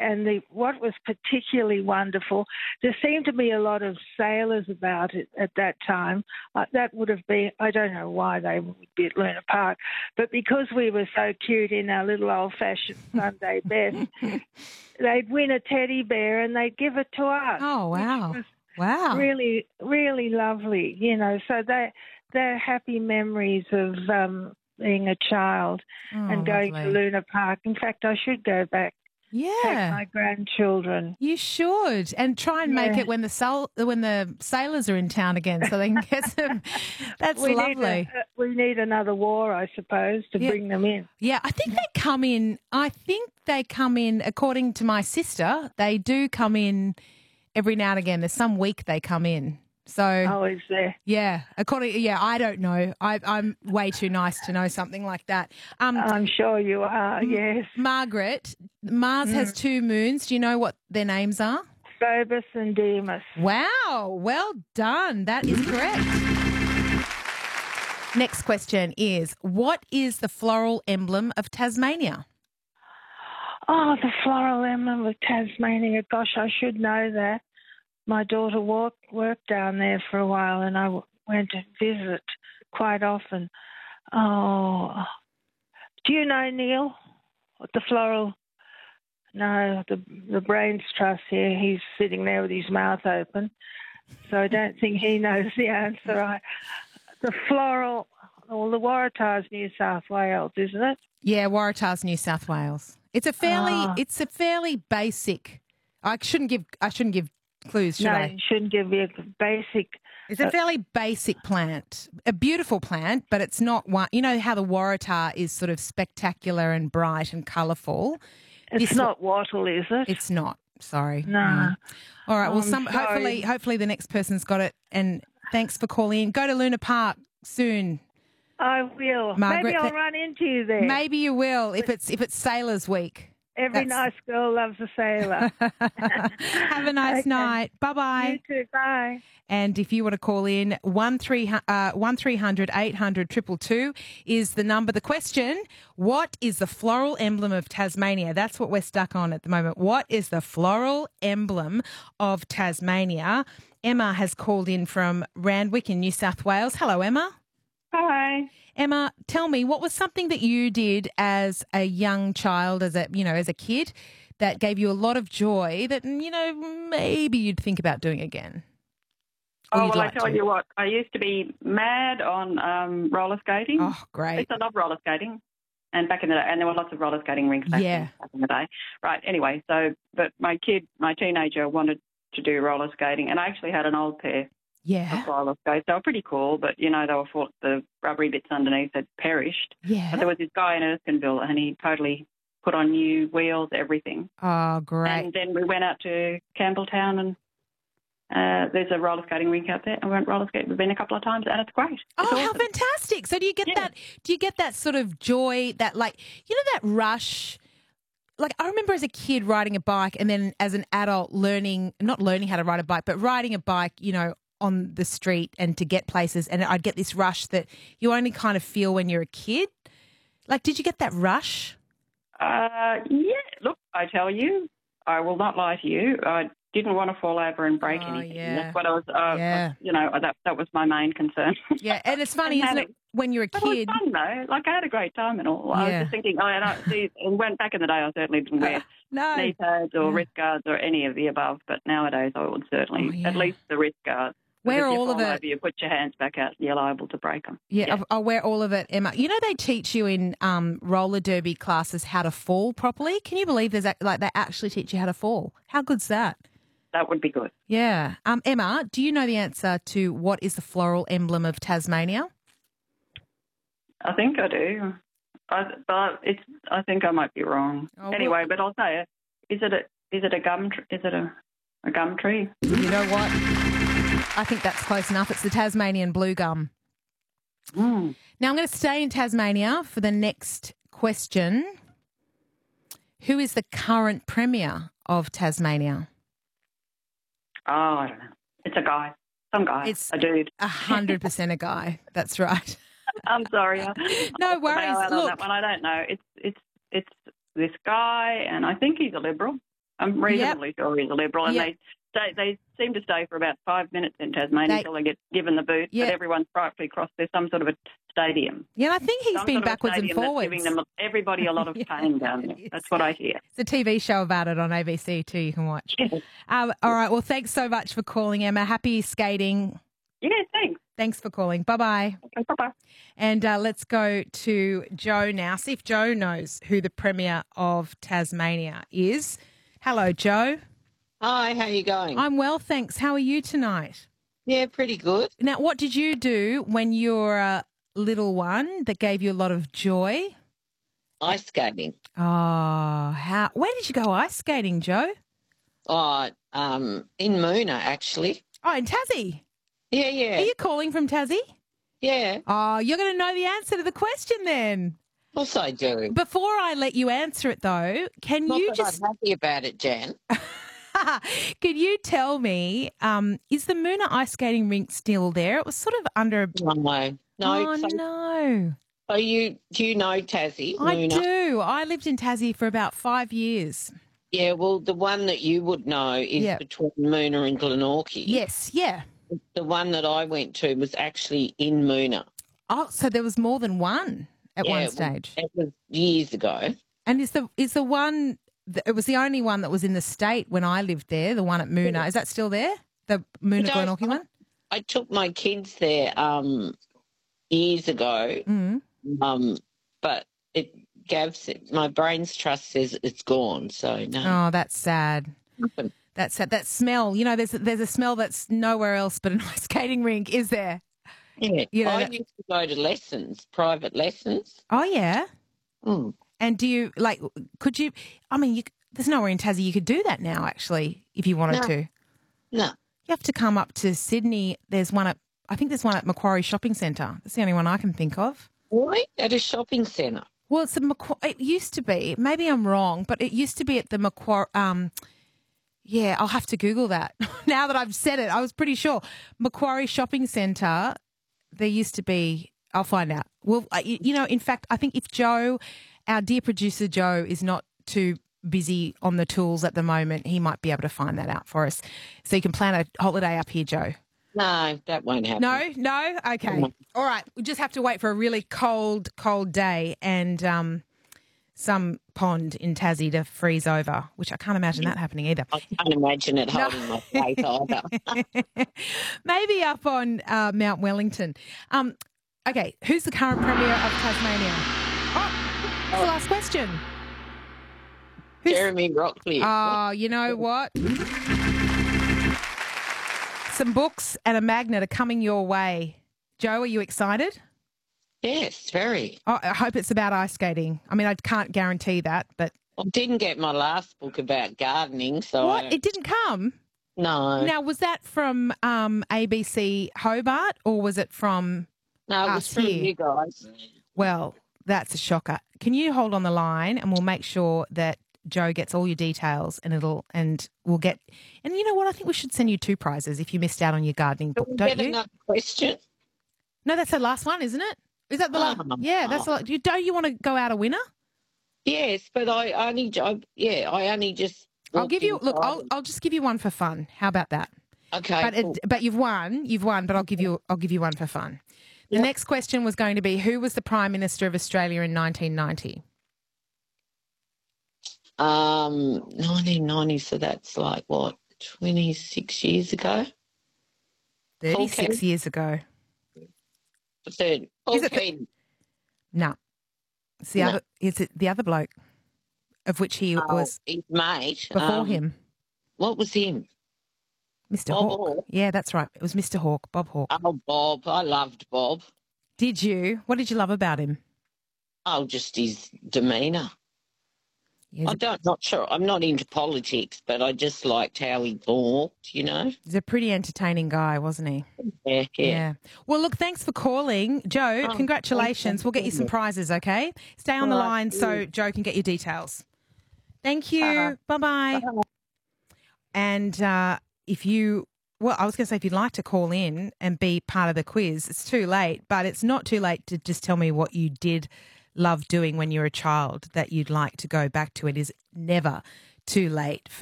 and what was particularly wonderful, there seemed to be a lot of sailors about it at that time. That would have been, I don't know why they would be at Luna Park, but because we were so cute in our little old-fashioned Sunday best, they'd win a teddy bear and they'd give it to us. Oh, wow. Which was wow. really, really lovely, so they're happy memories of being a child and going lovely. to Luna Park. In fact, I should go back. Take Yeah. my grandchildren. You should, and try and make it when the sailors are in town again, so they can get some. That's lovely. We need another war, I suppose, to bring them in. Yeah, I think they come in. According to my sister, they do come in every now and again. There's some week they come in. So, is there? Yeah, I don't know. I'm way too nice to know something like that. I'm sure you are. Yes, Margaret, Mars has two moons. Do you know what their names are? Phobos and Deimos. Wow, well done. That is correct. Next question is: what is the floral emblem of Tasmania? Oh, the floral emblem of Tasmania. Gosh, I should know that. My daughter worked down there for a while, and I went to visit quite often. Oh, do you know, Neil, what the floral? No, the brains trust here. He's sitting there with his mouth open, so I don't think he knows the answer. The floral, well, the Waratah's New South Wales, isn't it? Yeah, Waratah's New South Wales. It's a fairly basic. I shouldn't give clues, should I? No, you shouldn't give me a basic. It's a fairly basic plant, a beautiful plant, but it's not one. You know how the Waratah is sort of spectacular and bright and colourful. It's not wattle, is it? It's not. Sorry. No. All right. Well, hopefully the next person's got it. And thanks for calling in. Go to Luna Park soon. I will. Margaret, maybe I'll run into you there. Maybe you will if it's Sailors Week. Every nice girl loves a sailor. Have a nice night. Bye-bye. You too. Bye. And if you want to call in, 1300 800 222 is the number. The question, what is the floral emblem of Tasmania? That's what we're stuck on at the moment. What is the floral emblem of Tasmania? Emma has called in from Randwick in New South Wales. Hello, Emma. Hi. Emma, tell me, what was something that you did as a young child, as a kid, that gave you a lot of joy that, maybe you'd think about doing again? Oh, well, I tell you what, I used to be mad on roller skating. Oh, great. I love roller skating. And back in the day, and there were lots of roller skating rinks back in the day. Right, anyway, but my teenager wanted to do roller skating, and I actually had an old pair. Yeah. Of roller skates. They were pretty cool, but, the rubbery bits underneath had perished. Yeah. But there was this guy in Erskineville, and he totally put on new wheels, everything. Oh, great. And then we went out to Campbelltown, and there's a roller skating rink out there, and we went roller skating. We've been a couple of times, and it's great. Oh, awesome. How fantastic. So do you get that? Do you get that sort of joy, that that rush? Like, I remember as a kid riding a bike, and then as an adult not learning how to ride a bike, but riding a bike, on the street and to get places, and I'd get this rush that you only kind of feel when you're a kid. Like, did you get that rush? Yeah. Look, I tell you, I will not lie to you. I didn't want to fall over and break anything. Yeah. That's what I was, that was my main concern. Yeah, and it's funny, isn't it, when you're a kid? It was fun, though. Like, I had a great time and all. I was just thinking, and went back in the day, I certainly didn't wear knee pads or wrist guards or any of the above, but nowadays I would certainly, at least the wrist guards. Wear all of it. Over, you put your hands back out, you're liable to break them. Yeah, I'll wear all of it, Emma. You know, they teach you in roller derby classes how to fall properly. Can you believe they actually teach you how to fall? How good's that? That would be good. Yeah. Emma, do you know the answer to what is the floral emblem of Tasmania? I think I do. I think I might be wrong. Anyway, but I'll say it. Is it a gum? Is it a gum tree? You know what? I think that's close enough. It's the Tasmanian blue gum. Mm. Now I'm going to stay in Tasmania for the next question. Who is the current Premier of Tasmania? Oh, I don't know. It's a guy. Some guy. It's a dude. 100% a guy. That's right. I'm sorry. No worries. Look, that one, I don't know. It's this guy, and I think he's a Liberal. I'm reasonably sure he's a Liberal, and they seem to stay for about 5 minutes in Tasmania until they get given the boot, but everyone's rightfully crossed. There's some sort of a stadium. Yeah, I think he's been backwards and forwards. That's giving everybody a lot of pain down there. That's what I hear. It's a TV show about it on ABC too, you can watch. All right, well, thanks so much for calling, Emma. Happy skating. Yeah, thanks. Thanks for calling. Bye-bye. Okay, bye-bye. And let's go to Joe now. See if Joe knows who the Premier of Tasmania is. Hello, Joe. Hi, how are you going? I'm well, thanks. How are you tonight? Yeah, pretty good. Now, what did you do when you were a little one that gave you a lot of joy? Ice skating. Oh, where did you go ice skating, Joe? Oh, in Moona, actually. Oh, in Tassie? Yeah. Are you calling from Tassie? Yeah. Oh, you're going to know the answer to the question then. Of course I do. Before I let you answer it, though, can Not you that just... I'm happy about it, Jan. Could you tell me, is the Moona ice skating rink still there? It was sort of under... No. Oh, no. Oh, do you know Tassie, I Moona? do. I lived in Tassie for about 5 years. Yeah, well, the one that you would know is between Moona and Glenorchy. Yes, yeah. The one that I went to was actually in Moona. Oh, so there was more than one at one stage. It was years ago. And is the one... It was the only one that was in the state when I lived there, the one at Moona. Is that still there? The Moona Glenorchy one? I took my kids there years ago, but Gav said, my brains trust says it's gone, so no. Oh, that's sad. That's sad. That smell, there's a smell that's nowhere else but an ice skating rink, is there? Yeah. I used to go to lessons, private lessons. Oh, yeah? Mm. And do you, could you, there's nowhere in Tassie you could do that now, actually, if you wanted to. No. You have to come up to Sydney. I think there's one at Macquarie Shopping Centre. That's the only one I can think of. What? At a shopping centre? Well, it used to be, maybe I'm wrong, but it used to be at the Macquarie, I'll have to Google that. Now that I've said it, I was pretty sure. Macquarie Shopping Centre, there used to be, I'll find out. Well, in fact, I think if Joe... Our dear producer, Joe, is not too busy on the tools at the moment. He might be able to find that out for us. So you can plan a holiday up here, Joe. No, that won't happen. No? Okay. All right. We just have to wait for a really cold day and some pond in Tassie to freeze over, which I can't imagine that happening either. I can't imagine it holding my weight either. Maybe up on Mount Wellington. Okay. Who's the current Premier of Tasmania? That's the last question. Jeremy Rockcliffe. Oh, you know what? Some books and a magnet are coming your way. Joe, are you excited? Yes, very. Oh, I hope it's about ice skating. I can't guarantee that, but... I didn't get my last book about gardening, so... What? It didn't come? No. Now, was that from ABC Hobart or was it from No, it was from you guys. Well, that's a shocker. Can you hold on the line and we'll make sure that Joe gets all your details and we'll get... And you know what? I think we should send you 2 prizes if you missed out on your gardening book, don't you? Get another question? No, that's the last one, isn't it? Is that the last? Yeah, that's the last. Don't you want to go out a winner? Yes, but I only just... I'll give you... Look, I'll just give you one for fun. How about that? Okay. But cool. But you've won, but I'll give you one for fun. The next question was going to be, who was the Prime Minister of Australia in 1990? 1990, so that's 26 years ago? 36 years ago. Third. No. It's the other bloke, of which he was his mate. Before him. What was him? Mr. Hawke. Yeah, that's right. It was Mr. Hawke, Bob Hawke. Oh, Bob. I loved Bob. Did you? What did you love about him? Oh, just his demeanour. Not sure. I'm not into politics, but I just liked how he walked, He's a pretty entertaining guy, wasn't he? Yeah. Well, look, thanks for calling. Joe, congratulations. We'll get you some prizes, okay? Stay on the line so Joe can get your details. Thank you. Bye-bye. And I was going to say, if you'd like to call in and be part of the quiz, it's too late, but it's not too late to just tell me what you did love doing when you were a child that you'd like to go back to. It is never too late for